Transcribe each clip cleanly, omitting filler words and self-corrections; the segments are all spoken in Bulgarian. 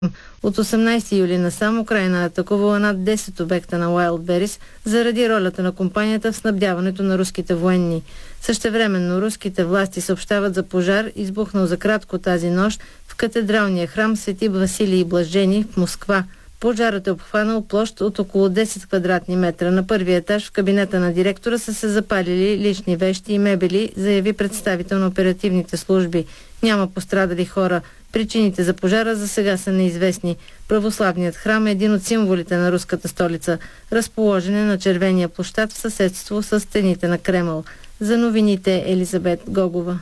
От 18 юли насам Украйна атакувала над 10 обекта на Wildberries заради ролята на компанията в снабдяването на руските военни. Същевременно руските власти съобщават за пожар, избухнал за кратко тази нощ в катедралния храм Свети Василий Блажени в Москва. Пожарът е обхванал площ от около 10 квадратни метра. На първия етаж в кабинета на директора са се запалили лични вещи и мебели, заяви представител на оперативните служби. Няма пострадали хора. Причините за пожара за сега са неизвестни. Православният храм е един от символите на руската столица. Разположен е на Червения площад в съседство с стените на Кремъл. За новините Елизабет Гогова.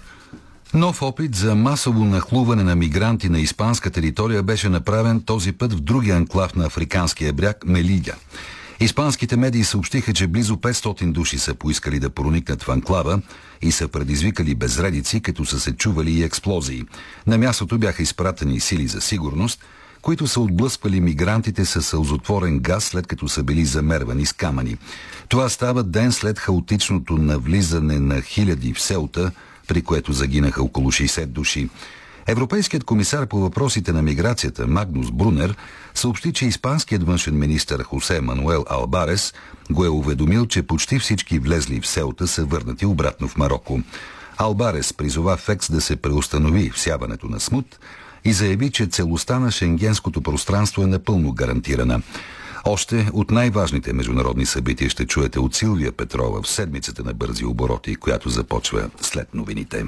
Нов опит за масово нахлуване на мигранти на испанска територия беше направен този път в другия анклав на африканския бряг – Мелиля. Испанските медии съобщиха, че близо 500 души са поискали да проникнат в анклава и са предизвикали безредици, като са се чували и експлозии. На мястото бяха изпратени сили за сигурност, които са отблъсквали мигрантите със сълзотворен газ, след като са били замервани с камъни. Това става ден след хаотичното навлизане на хиляди в Сеута, при което загинаха около 60 души. Европейският комисар по въпросите на миграцията Магнус Брунер съобщи, че испанският външен министър Хосе Мануел Албарес го е уведомил, че почти всички влезли в Сеута са върнати обратно в Мароко. Албарес призова ФЕКС да се преустанови всяването на смут и заяви, че целостта на шенгенското пространство е напълно гарантирана. Още от най-важните международни събития ще чуете от Силвия Петрова в седмицата на бързи обороти, която започва след новините.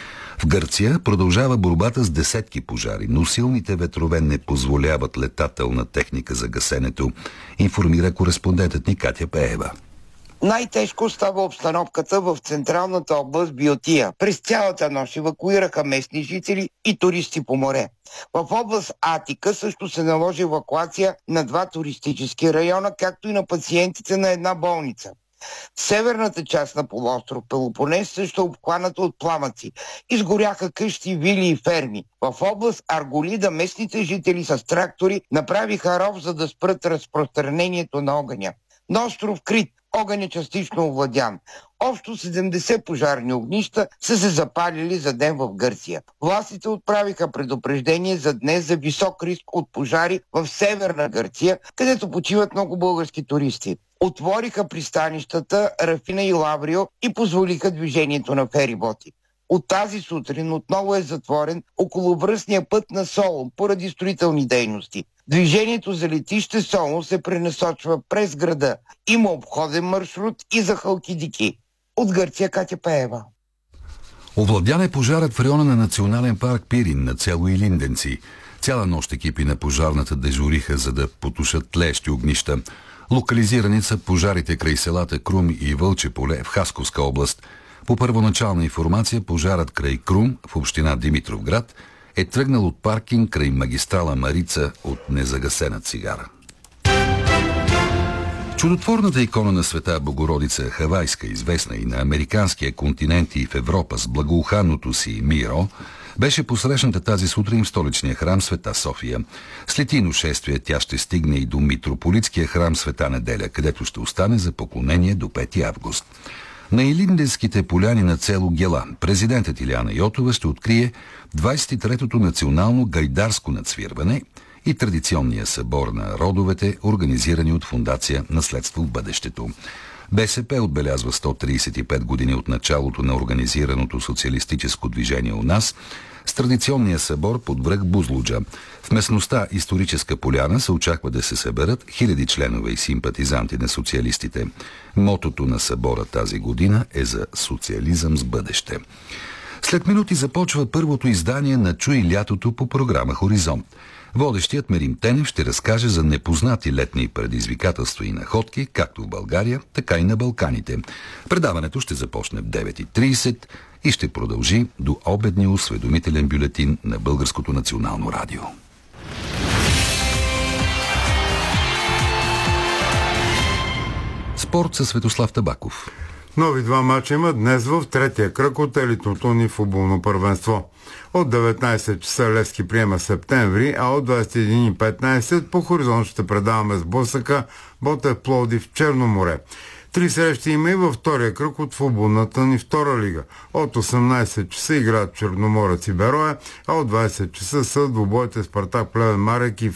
В Гърция продължава борбата с десетки пожари, но силните ветрове не позволяват летателна техника за гасенето, информира кореспондентът ни Катя Пеева. Най-тежко става обстановката в централната област Биотия. През цялата нощ евакуираха местни жители и туристи по море. В област Атика също се наложи евакуация на 2 туристически района, както и на пациентите на една болница. Северната част на полуостров Пелопонес също е обхваната от пламъци. Изгоряха къщи, вили и ферми. В област Арголида местните жители с трактори направиха ров, за да спрат разпространението на огъня. На остров Крит огън е частично овладян. Общо 70 пожарни огнища са се запалили за ден в Гърция. Властите отправиха предупреждение за днес за висок риск от пожари в северна Гърция, където почиват много български туристи. Отвориха пристанищата Рафина и Лаврио и позволиха движението на фериботи. От тази сутрин отново е затворен околовръстния път на Солун поради строителни дейности. Движението за летище Солун се пренасочва през града. Има обходен маршрут и за Халкидики. От Гърция Катя Пеева. Овладян е пожарът в района на национален парк Пирин на село Илинденци. Цяла нощ екипи на пожарната дежуриха, за да потушат тлеещи огнища. Локализирани са пожарите край селата Крум и Вълче поле в Хасковска област. По първоначална информация, пожарът край Крум в община Димитровград е тръгнал от паркинг край магистрала Марица от незагасена цигара. Чудотворната икона на света Богородица Хавайска, известна и на американския континент и в Европа с благоуханното си Миро, беше посрещната тази сутрин в столичния храм Света София. След ино шествие тя ще стигне и до митрополитския храм Света Неделя, където ще остане за поклонение до 5 август. На Илинденските поляни на село Гела президентът Илияна Йотова ще открие 23-то национално гайдарско нацвирване и традиционния събор на родовете, организирани от фондация Наследство в бъдещето. БСП отбелязва 135 години от началото на организираното социалистическо движение у нас с традиционния събор под връх Бузлуджа. В местността Историческа поляна се очаква да се съберат хиляди членове и симпатизанти на социалистите. Мотото на събора тази година е за социализъм с бъдеще. След минути започва първото издание на Чуй лятото по програма Хоризонт. Водещият Мерим Тенев ще разкаже за непознати летни предизвикателства и находки, както в България, така и на Балканите. Предаването ще започне в 9:30 и ще продължи до обедния осведомителен бюлетин на Българското национално радио. Спорт със Светослав Табаков. Нови 2 мача има днес в третия кръг от елитното ни футболно първенство. От 19 часа Левски приема Септември, а от 21:15 по Хоризонт ще предаваме сблъсъка Ботев Пловдив Черно море. 3 срещи има и във втория кръг от футболната ни втора лига. От 18 часа играят Черноморец и Берое, а от 20 часа са двубоите Спартак Плевен Марек и